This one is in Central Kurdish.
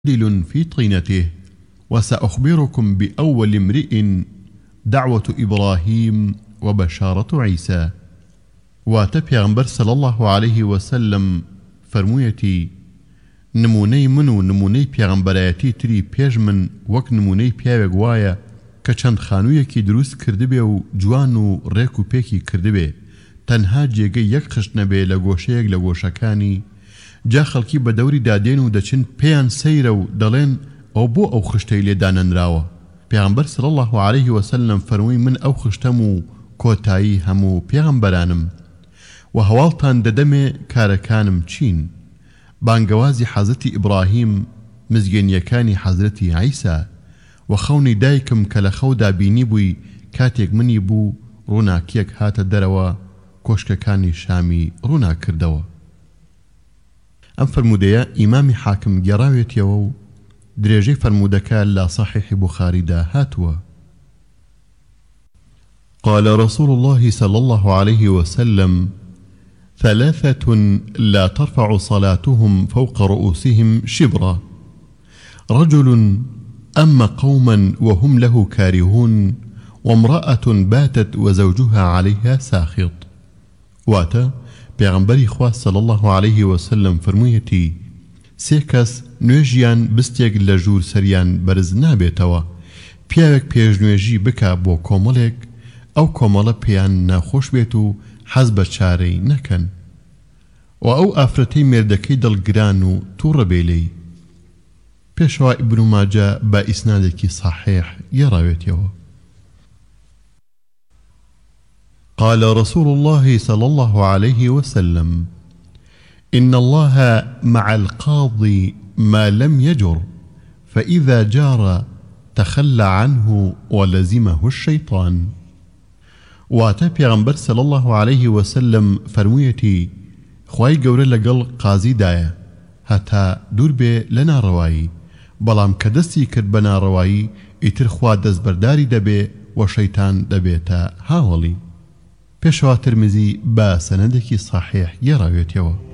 دل في طينته وسأخبركم بأول امرئ دعوة إبراهيم وبشارة عيسى. واتە پێغەمبەر صلی الله عليه وسلم فەرموویەتی نمونەی من و نمونەی پێغەمبەرایەتی تری پێش من وەک نمونەی پیاوێک وایە کە چەند خانوویەکی دروست کردبێ و جوان و ڕێک و پێکی کردبێ تەنها جێگەی یەک خشت نەبێ لە گۆشەیەک لە گۆشەکانی جا خەڵکی بە دەوری دادێن و دەچن پێیان سەیرە و دەڵێن ئەو بۆ ئەو خشتەی لێدانەنراوە. پێغەمبەر صلی الله عليه وسلم فەرمووی من ئەو خشتەم و کۆتایی هەموو پێغەمبەرانم و هەواڵتان دەدەمێ کارەکانم چین. بانگەوازی حەزرەتی ئیبراهیم، مزگەنیەکانی حەزرەتی عیسا و خەونی دایکم کە لە خەودا بینی بووی کاتێک منی بوو ڕووناکیەک هاتە دەرەوە کۆشکەکانی شامی ڕوونا کردەوە. ئەم فەرمودەیە ئیمامی حاکم گێڕاوێتیەوە و درێژەی فەرمودەکە لە صحیح بوخاریدا هاتووە. قال رسول الله صلى الله عليه وسلم ثلاثة لا ترفع صلاتهم فوق رؤوسهم شبرا رجل أما قوما وهم له كارهون وامرأة باتت وزوجها عليها ساخط. واتا پیغمبری خوا صلی الله عليه وسلم فرموویەتی سێ کەس نوێژیان بستێک لە ژوور سەریان بەرز نابێتەوە پیاوێک پێشنوێژی بکا بۆ کۆمەڵێک ئەو کۆمەڵە پێیان ناخۆش بێت و حەز بە چارەی نەکەن و ئەو ئافرەتەی مێردەکەی دڵگران و تووڕە بێلەی. پێشەوە ئیبن ماجە بە ئیسنادێکی صحیح گێڕاوێتەوە. قال رسول الله صلى الله عليه وسلم إن الله مع القاضي ما لم يجر فإذا جار تخلى عنه ولزمه الشيطان. واتە پێغەمبەر صلی الله عليه وسلم فەرموویەتی خوای گەورە لەگەڵ قازیدایە هەتا دوور بێ لە ناڕەوایی بەڵام کە دەستی کرد بە ناڕەوایی ئیتر خوا دەستبەرداری دەبێ و شەیتان دەبێتە هاوڵی. پێشەوە ترمزی بە سەنەدێکی صحیح گێڕاوێتەوە.